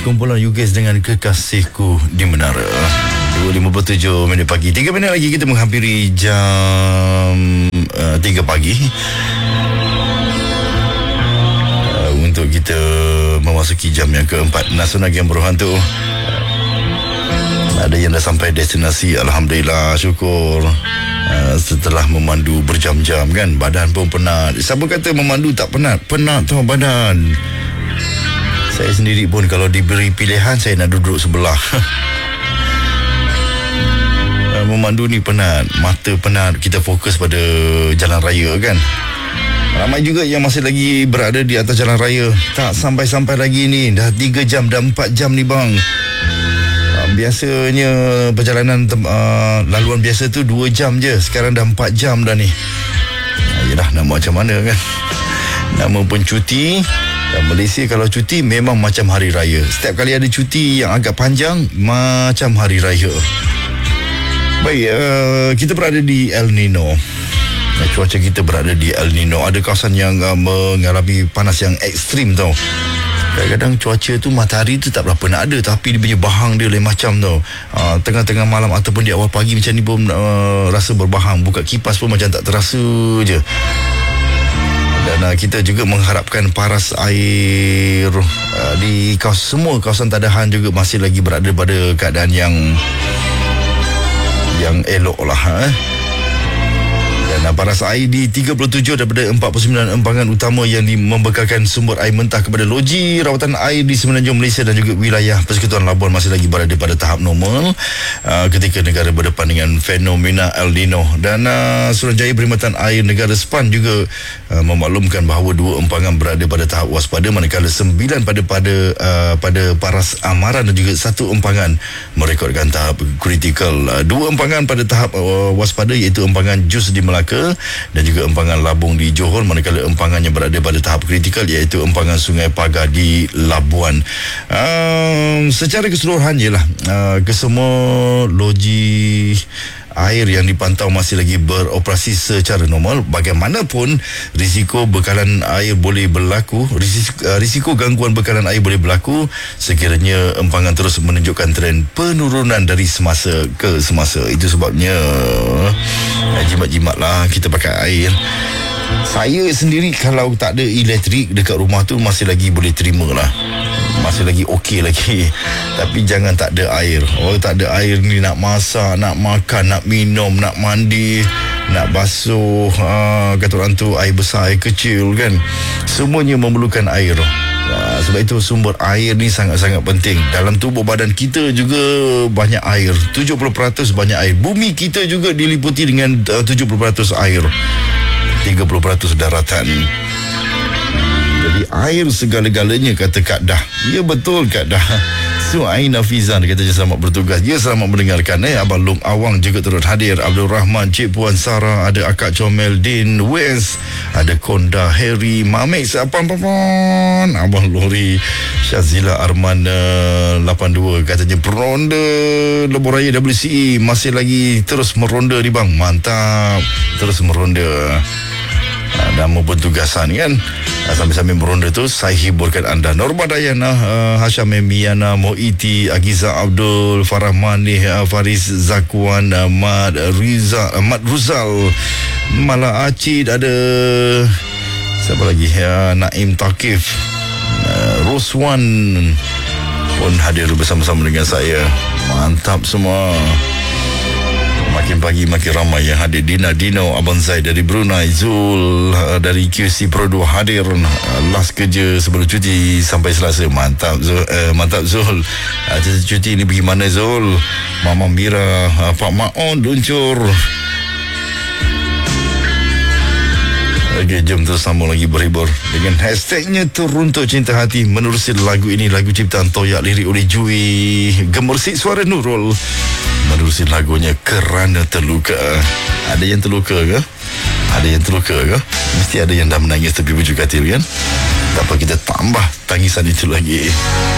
kumpulan UGS dengan Kekasihku di Menara. 2.57 minit pagi. 3 minit lagi kita menghampiri jam 3 pagi. Untuk kita memasuki jam yang keempat. Nasional Game Berhantu. Ada yang dah sampai destinasi, alhamdulillah, syukur. Setelah memandu berjam-jam kan, badan pun penat. Siapa kata memandu tak penat? Penat tau badan. Saya sendiri pun kalau diberi pilihan, saya nak duduk sebelah. Memandu ni penat, mata penat, kita fokus pada jalan raya kan. Ramai juga yang masih lagi berada di atas jalan raya. Tak sampai-sampai lagi ni. Dah 3 jam, dah 4 jam ni bang. Biasanya perjalanan laluan biasa tu 2 jam je. Sekarang dah 4 jam dah ni. Yelah, nak macam mana kan. Nama pun cuti. Dan Malaysia kalau cuti memang macam hari raya. Setiap kali ada cuti yang agak panjang, macam hari raya. Baik, kita berada di El Nino. Cuaca kita berada di El Nino. Ada kawasan yang mengalami panas yang ekstrim tau. Kadang-kadang cuaca tu, matahari tu tak berapa nak ada, tapi dia punya bahang dia lain macam tau. Tengah-tengah malam ataupun di awal pagi macam ni pun rasa berbahang. Buka kipas pun macam tak terasa je. Dan kita juga mengharapkan paras air di semua kawasan tadahan juga masih lagi berada pada keadaan yang elok lah. Dan paras air di 37 daripada 49 empangan utama yang membekalkan sumber air mentah kepada loji rawatan air di semenanjung Malaysia dan juga wilayah Persekutuan Labuan masih lagi berada pada tahap normal ketika negara berdepan dengan fenomena El Nino. Dan Suruhanjaya Perkhidmatan Air Negara SPAN juga memaklumkan bahawa 2 empangan berada pada tahap waspada, manakala 9 pada paras amaran dan juga 1 empangan merekodkan tahap kritikal. 2 empangan pada tahap waspada iaitu empangan Jus di Melaka dan juga empangan Labung di Johor, manakala empangan yang berada pada tahap kritikal iaitu empangan Sungai Pagar di Labuan. Secara keseluruhan je lah, kesemua loji air yang dipantau masih lagi beroperasi secara normal. Bagaimanapun risiko bekalan air boleh berlaku, risiko gangguan bekalan air boleh berlaku sekiranya empangan terus menunjukkan trend penurunan dari semasa ke semasa. Itu sebabnya jimat-jimat lah kita pakai air. Saya sendiri kalau tak ada elektrik dekat rumah tu masih lagi boleh terima lah, masih lagi okey lagi. Tapi jangan tak ada air. Tak ada air ni, nak masak, nak makan, nak minum, nak mandi, nak basuh, kata orang tu air besar, air kecil kan, semuanya memerlukan air. Sebab itu sumber air ni sangat-sangat penting. Dalam tubuh badan kita juga banyak air, 70% banyak air. Bumi kita juga diliputi dengan 70% air, 30% daratan. Jadi air segala-galanya, kata Kak Dah. Ya betul Kak Dah. Suaina Fizan kata selamat bertugas. Ya, selamat mendengarkan. Abang Long Awang juga turut hadir. Abdul Rahman, Cik Puan Sarah, ada Akak Comel, Din West, ada Konda Harry, Mamek Sapan, Abang Lori, Syazila Arman 82 katanya peronda Lebuh Raya WCE masih lagi terus meronda ni bang. Mantap, terus meronda. Nama pentugasan kan. Sambil-sambil meronda tu, saya hiburkan anda. Norma Dayana, Hasham Miana, Moiti, Agiza Abdul, Farah Manih, Faris Zakwan, Mat Ruzal, Mala Acid, ada siapa lagi? Naim Takif, Roswan pun hadir bersama-sama dengan saya. Mantap semua. Makin pagi makin ramai yang hadir. Dina Dino, Abang Zaid dari Brunei, Zul dari QC Pro 2 hadir. Last kerja sebelum cuti sampai Selasa. Mantap Zul. Mantap Zul. Cuti ni pergi mana Zul? Mama Mira, Pak Maon luncur. Okey, jom terus sambung lagi berhibur dengan hashtagnya Teruntuk Cinta Hati. Menerusi lagu ini, lagu ciptaan Toyak, lirik oleh Jui, gemersik suara Nurul. Menerusi lagunya Kerana Terluka. Ada yang terluka ke? Ada yang terluka ke? Mesti ada yang dah menangis tepi bujur katil kan? Tak apa, kita tambah tangisan itu lagi.